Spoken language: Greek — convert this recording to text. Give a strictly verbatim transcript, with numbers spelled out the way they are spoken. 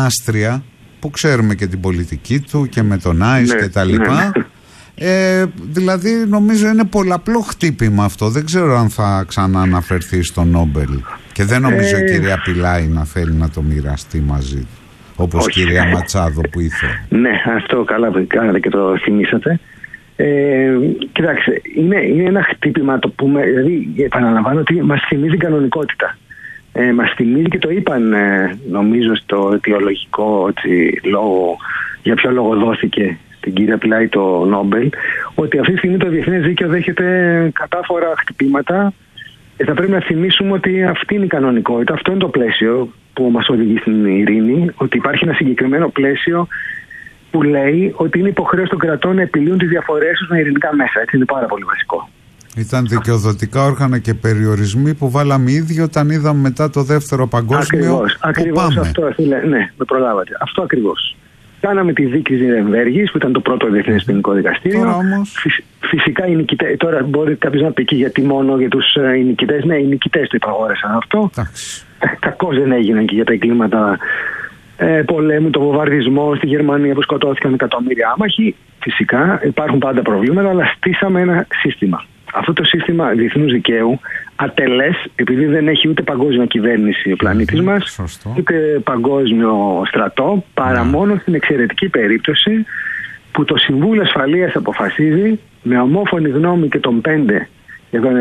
άστρια που ξέρουμε και την πολιτική του και με τον Άις ναι, και τα λοιπά. Ναι. Ε, δηλαδή νομίζω είναι πολλαπλό χτύπημα αυτό. Δεν ξέρω αν θα ξανααναφερθεί στο Νόμπελ. Και δεν νομίζω ε... η κυρία Πιλάη να θέλει να το μοιραστεί μαζί του, όπως η κυρία Ματσάδο που ήθελε. Ναι, αυτό καλά που κάνατε και το θυμήσατε. Ε, κοιτάξτε, είναι, είναι ένα χτύπημα, το πούμε, δηλαδή επαναλαμβάνω ότι μας θυμίζει κανονικότητα. Ε, μας θυμίζει και το είπαν ε, νομίζω στο αιτιολογικό έτσι, λόγο, για ποιο λόγο δόθηκε στην κυρία Πιλάη το Νόμπελ, ότι αυτή τη στιγμή το διεθνές δίκαιο δέχεται κατάφορα χτυπήματα. Ε, θα πρέπει να θυμίσουμε ότι αυτή είναι η κανονικότητα, αυτό είναι το πλαίσιο που μας οδηγεί στην ειρήνη, ότι υπάρχει ένα συγκεκριμένο πλαίσιο που λέει ότι είναι υποχρέωση των κρατών να επιλύουν τις διαφορές τους με ειρηνικά μέσα. Έτσι είναι πάρα πολύ βασικό. Ήταν δικαιοδοτικά όργανα και περιορισμοί που βάλαμε ήδη όταν είδαμε μετά το δεύτερο παγκόσμιο. Ακριβώς, ακριβώς αυτό, φίλε, ναι, με προλάβατε. Αυτό ακριβώς. Κάναμε τη δίκη της Νιρεμβέργης που ήταν το πρώτο διεθνές ποινικό δικαστήριο. Τώρα όμως... Φυσικά οι νικητές, τώρα μπορεί κάποιος να πει και γιατί μόνο για τους ε, νικητές. Ναι, οι νικητές το υπαγόρεσαν αυτό. Κακώς δεν έγιναν και για τα εγκλήματα ε, πολέμου, το βομβαρδισμό στη Γερμανία που σκοτώθηκαν εκατομμύρια άμαχοι. Φυσικά υπάρχουν πάντα προβλήματα, αλλά στήσαμε ένα σύστημα. Αυτό το σύστημα διεθνούς δικαίου ατελές, επειδή δεν έχει ούτε παγκόσμια κυβέρνηση ο πλανήτης μας, Σωστό. ούτε παγκόσμιο στρατό, παρά mm. μόνο στην εξαιρετική περίπτωση που το Συμβούλιο Ασφαλείας αποφασίζει με ομόφωνη γνώμη και των πέντε